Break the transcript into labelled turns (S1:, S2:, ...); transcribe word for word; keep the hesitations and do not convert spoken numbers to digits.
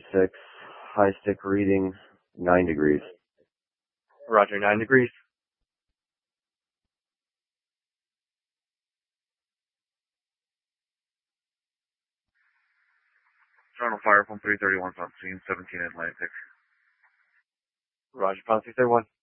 S1: thirty-six, high stick reading, nine degrees.
S2: Roger, nine degrees.
S3: Toronto Fire, phone three thirty-one, on scene, seventeen Atlantic.
S2: Roger, pound three thirty-one.